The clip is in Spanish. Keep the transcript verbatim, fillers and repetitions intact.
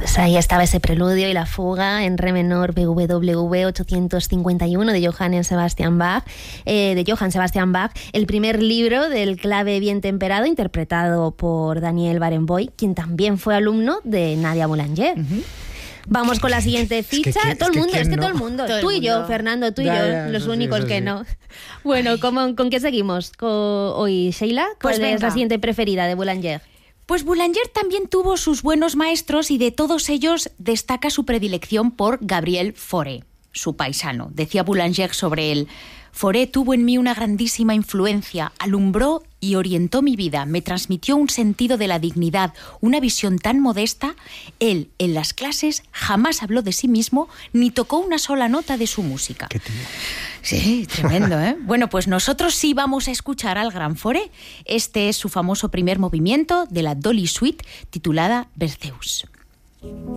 Pues ahí estaba ese preludio y la fuga en re menor B W V ochocientos cincuenta y uno de Johann Sebastian Bach, eh, de Johann Sebastian Bach, el primer libro del clave bien temperado interpretado por Daniel Barenboim, quien también fue alumno de Nadia Boulanger. Uh-huh. Vamos con la siguiente ficha. Es que, todo el mundo, es que, es que todo el mundo, todo tú el y mundo. yo, Fernando, tú y ya, yo, ya, los únicos sí, que sí. no. Bueno, ¿cómo, ¿con qué seguimos? ¿Con, hoy, Sheila? ¿Cuál pues es la siguiente preferida de Boulanger? Pues Boulanger también tuvo sus buenos maestros y de todos ellos destaca su predilección por Gabriel Fauré, su paisano. Decía Boulanger sobre él: Fauré tuvo en mí una grandísima influencia, alumbró y orientó mi vida, me transmitió un sentido de la dignidad, una visión tan modesta. Él, en las clases, jamás habló de sí mismo ni tocó una sola nota de su música. ¿Qué tío? Sí, tremendo, ¿eh? Bueno, pues nosotros sí vamos a escuchar al gran Fauré. Este es su famoso primer movimiento de la Dolly Suite, titulada Berceuse.